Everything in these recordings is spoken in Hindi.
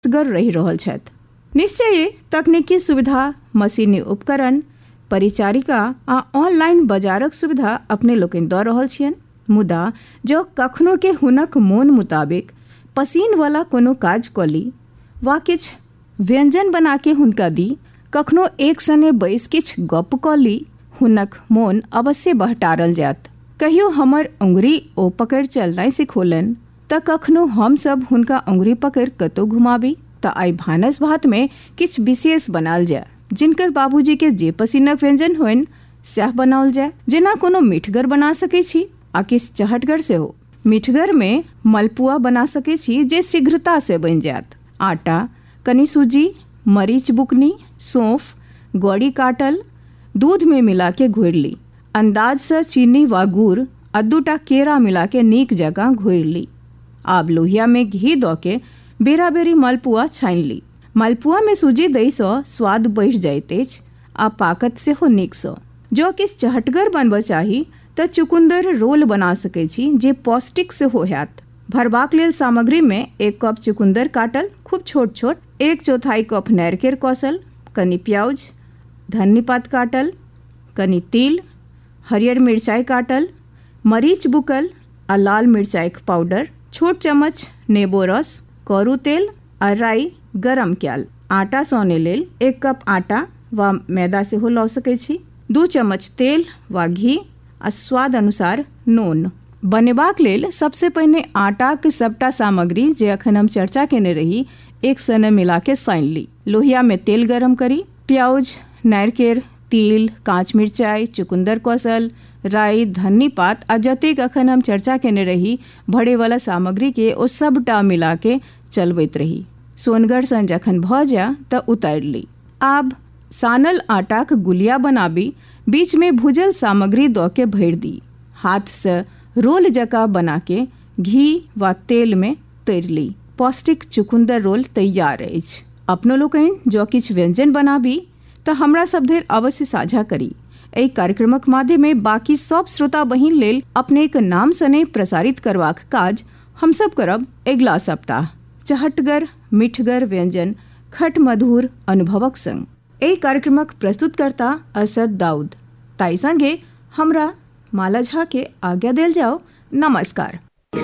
गर रही रहल छथि। निश्चय तकनीकी सुविधा, मशीनी उपकरण, परिचारिका आ ऑनलाइन बाजारक सुविधा अपने लोकनि दऽ रहल छियनि, मुदा जो कखनो के हुनक मोन मुताबिक पसीन वाला कोनो काज कऽ ली वा किछु व्यंजन बना के हुनका दी, कखनो एक सने बैस किछु गप कऽ ली, हुनक मोन अवश्य बहटारल जायत। कहियो हमर उंगरी ओ पकड़ि चलनाइ सिखौलनि तऽ कखनो हमसभ हुनका उंगरी पकड़ि कतौ घुमाबी। तऽ आइ भानस भात में किछु विशेष बनाल जाय, जिनकर बाबूजी के जे पसीनक व्यंजन होइन सएह बनाओल जाय। जेना कोनो मीठगर बना सकै छी आ किछु चहटगर सेहो। मीठगर में मलपुआ बना सकै छी जे शीघ्रता से बनि जायत। आटा, कनी सूजी, मरीच बुकनी, सौंफ, गौड़ी काटल, दूध में मिला के घोरि ली। अंदाज से चीनी वा गुड़ आ 2टा केरा मिला के नीक जकाँ घोरि ली। आब लोहिया में घी दऽ के बेरा बेरी मलपुआ छानि ली। मलपुआ में सूजी दै सँ स्वाद बढ़ि जाइत अछि आ पाकत सेहो नीकसँ। जो किछु चहटगर बनबऽ चाही तऽ चुकुंदर रोल बना सकै छी जे पौष्टिक सेहो हैत। भरबाक लेल सामग्री में 1 कप चुकुंदर काटल खूब छोट छोट, 1/4 कप नारिकेर कौसल, कनी प्याज, धन्नी पात काटल, कनी तिल, हरियर मिरचाई काटल, मरीच बुकल आ लाल मिरचाई पाउडर, छोट चम्मच नेबो रस, करू तेल आ राई गरम कयल। आटा सौने लेल 1 कप आटा वा मैदा सेहो लऽ सकै छी, 2 चम्मच तेल वा घी आ स्वाद अनुसार नून। बनेबाक लेल सबसे पहिने आटाक सबटा सामग्री जे अखन हम चर्चा केने रही एक सने मिला के सानि ली। लोहिया में तेल गरम करी, प्याज, नारिकेर, तिल, काँच मिरचाई, चुकुंदर कौसल, राई, धन्नी पात आ जतेक अखन हम चर्चा केने रही भरे वाला सामग्री के ओ सबटा मिला के चलबैत रही। सोनगर सन जखन भऽ जाय तऽ उतारि ली। आब सानल आटाक गुलिया बनाबी, बीच में भुजल सामग्री दऽ के भरि दी। हाथ से रोल जकाँ बना के घी वा तेल में तैर ली। पौष्टिक चुकुंदर रोल तैयार अछि। अपनो लोकनि जो किछु व्यंजन बनाबी तऽ हमरा सब धरि अवश्य साझा करी। एहि कार्यक्रमक माध्यमे बाकी सब श्रोता बहिन लेल अपनेक नाम सने प्रसारित करबाक काज हमसब करब अगिला सप्ताह। चहटगर मीठगर व्यंजन खट मधुर अनुभवक संग। एहि कार्यक्रमक प्रस्तुतकर्ता असद दाऊद। ताई संगे हमरा माला झा के आज्ञा देल जाओ। नमस्कार।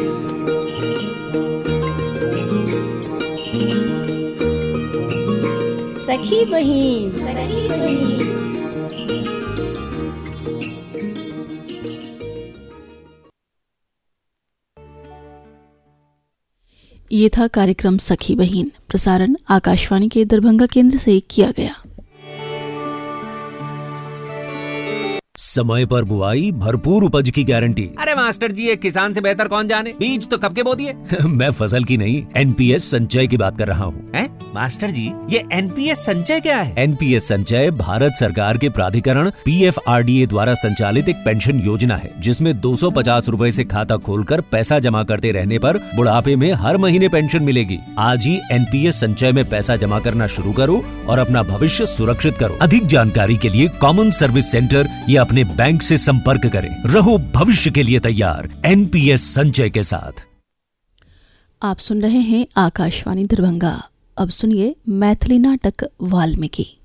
सखी बहिन, सखी बहिन। ये था कार्यक्रम सखी बहिन। प्रसारण आकाशवाणी के दरभंगा केंद्र से किया गया। समय पर बुआई, भरपूर उपज की गारंटी। अरे मास्टर जी, एक किसान से बेहतर कौन जाने? बीज तो कब के बो दिए? मैं फसल की नहीं, एनपीएस संचय की बात कर रहा हूँ। हैं? मास्टर जी, ये एनपीएस संचय क्या है? एनपीएस संचय भारत सरकार के प्राधिकरण पीएफआरडीए द्वारा संचालित एक पेंशन योजना है, जिसमें 250 रुपए से खाता खोलकर पैसा जमा करते रहने पर बुढ़ापे में हर महीने पेंशन मिलेगी। आज ही एनपीएस संचय में पैसा जमा करना शुरू करो और अपना भविष्य सुरक्षित करो। अधिक जानकारी के लिए कॉमन सर्विस सेंटर या अपने बैंक से संपर्क करें। रहो भविष्य के लिए तैयार एनपीएस संचय के साथ। आप सुन रहे हैं आकाशवाणी दरभंगा। अब सुनिए मैथिली नाटक वाल्मीकि।